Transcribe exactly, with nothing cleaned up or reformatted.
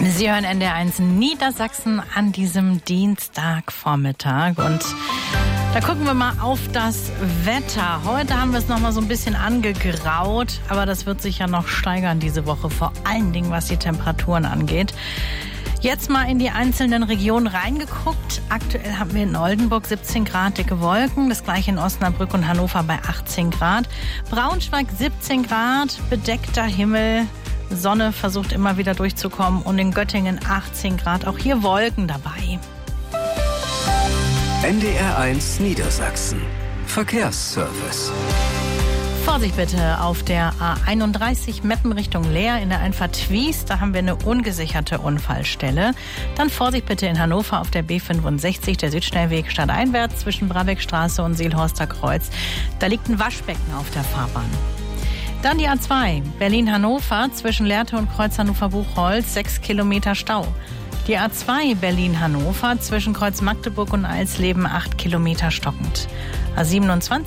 Sie hören N D R eins Niedersachsen an diesem Dienstagvormittag und da gucken wir mal auf das Wetter. Heute haben wir es noch mal so ein bisschen angegraut, aber das wird sich ja noch steigern diese Woche, vor allen Dingen was die Temperaturen angeht. Jetzt mal in die einzelnen Regionen reingeguckt. Aktuell haben wir in Oldenburg siebzehn Grad, dicke Wolken. Das gleiche in Osnabrück und Hannover bei achtzehn Grad. Braunschweig siebzehn Grad, bedeckter Himmel. Sonne versucht immer wieder durchzukommen. Und in Göttingen achtzehn Grad, auch hier Wolken dabei. N D R eins Niedersachsen. Verkehrsservice. Vorsicht bitte auf der A einunddreißig Meppen Richtung Leer in der Einfahrt Wies. Da haben wir eine ungesicherte Unfallstelle. Dann Vorsicht bitte in Hannover auf der B fünfundsechzig, der Südschnellweg stadteinwärts zwischen Brabeckstraße und Seelhorster Kreuz. Da liegt ein Waschbecken auf der Fahrbahn. Dann die A zwei Berlin-Hannover zwischen Lehrte und Kreuz Hannover-Buchholz, sechs Kilometer Stau. Die A zwei Berlin-Hannover zwischen Kreuz Magdeburg und Alsleben, acht Kilometer stockend. A siebenundzwanzig